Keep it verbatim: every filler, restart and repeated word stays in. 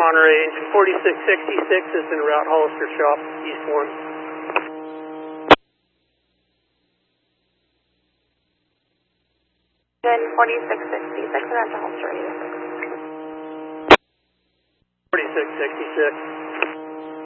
Monterey, engine forty-six sixty-six is en route, Hollister shop, east one. Engine forty-six sixty-six, en route to Hollister, eighty-six. forty-six sixty-six.